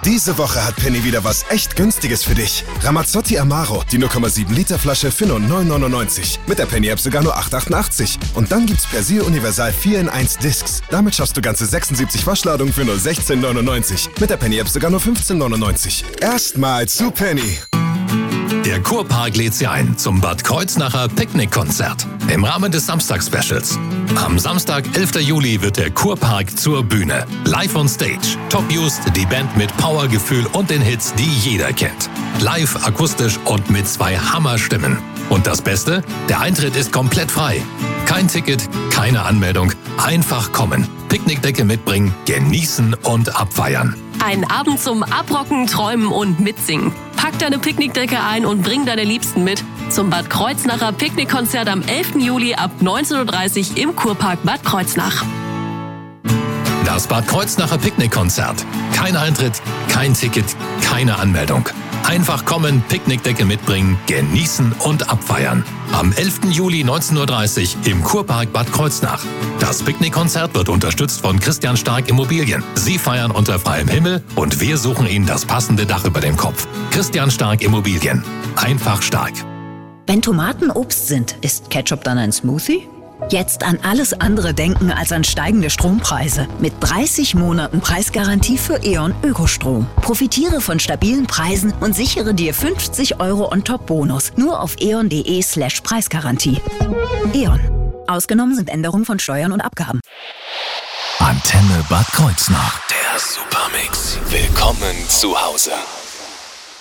Diese Woche hat Penny wieder was echt Günstiges für dich. Ramazzotti Amaro, die 0,7 Liter Flasche für nur 9,99. Mit der Penny-App sogar nur 8,88. Und dann gibt's Persil Universal 4 in 1 Discs. Damit schaffst du ganze 76 Waschladungen für nur 16,99. Mit der Penny-App sogar nur 15,99. Erstmal zu Penny. Der Kurpark lädt Sie ein zum Bad Kreuznacher Picknickkonzert im Rahmen des Samstags-Specials. Am Samstag, 11. Juli, wird der Kurpark zur Bühne. Live on Stage. Top Used, die Band mit Powergefühl und den Hits, die jeder kennt. Live, akustisch und mit 2 Hammerstimmen. Und das Beste? Der Eintritt ist komplett frei. Kein Ticket, keine Anmeldung. Einfach kommen. Picknickdecke mitbringen, genießen und abfeiern. Ein Abend zum Abrocken, Träumen und Mitsingen. Pack deine Picknickdecke ein und bring deine Liebsten mit zum Bad Kreuznacher Picknickkonzert am 11. Juli ab 19:30 Uhr im Kurpark Bad Kreuznach. Das Bad Kreuznacher Picknickkonzert. Kein Eintritt, kein Ticket, keine Anmeldung. Einfach kommen, Picknickdecke mitbringen, genießen und abfeiern. Am 11. Juli 19:30 Uhr im Kurpark Bad Kreuznach. Das Picknickkonzert wird unterstützt von Christian Stark Immobilien. Sie feiern unter freiem Himmel und wir suchen Ihnen das passende Dach über dem Kopf. Christian Stark Immobilien. Einfach stark. Wenn Tomaten Obst sind, ist Ketchup dann ein Smoothie? Jetzt an alles andere denken als an steigende Strompreise. Mit 30 Monaten Preisgarantie für E.ON Ökostrom. Profitiere von stabilen Preisen und sichere dir 50 € on top Bonus. Nur auf eon.de/Preisgarantie. E.ON. Ausgenommen sind Änderungen von Steuern und Abgaben. Antenne Bad Kreuznach. Der Supermix. Willkommen zu Hause.